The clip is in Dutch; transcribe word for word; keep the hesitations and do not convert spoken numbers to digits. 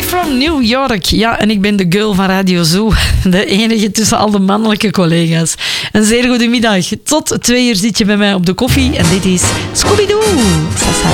Live from New York. Ja, en ik ben de girl van Radio Zoo. De enige tussen al de mannelijke collega's. Een zeer goede middag. Tot twee uur zit je bij mij op de koffie. En dit is Scooby-Doo. Sasa.